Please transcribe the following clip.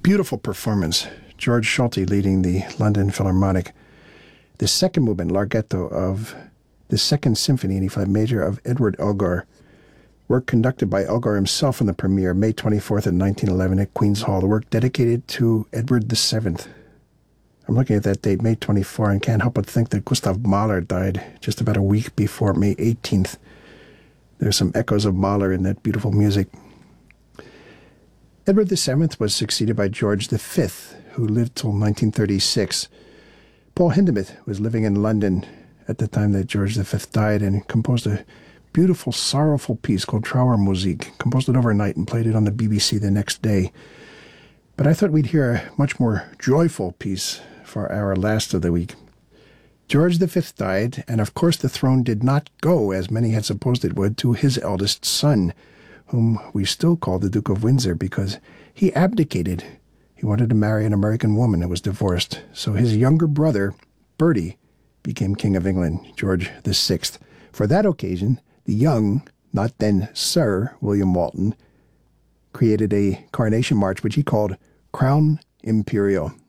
beautiful performance. George Solti leading the London Philharmonic. The second movement, Larghetto, of the Second Symphony in E-flat major of Edward Elgar. Work conducted by Elgar himself in the premiere, May 24th of 1911 at Queen's Hall. The work dedicated to Edward VII. I'm looking at that date, May 24, and can't help but think that Gustav Mahler died just about a week before May 18th. There's some echoes of Mahler in that beautiful music. Edward VII was succeeded by George V, who lived till 1936. Paul Hindemith was living in London at the time that George V died and composed a beautiful, sorrowful piece called Trauermusik, composed it overnight and played it on the BBC the next day. But I thought we'd hear a much more joyful piece for our last of the week. George V died, and of course the throne did not go, as many had supposed it would, to his eldest son, whom we still call the Duke of Windsor, because he abdicated. He wanted to marry an American woman who was divorced. So his younger brother, Bertie, became King of England, George VI. For that occasion, the young, not then Sir William Walton, created a coronation march which he called Crown Imperial.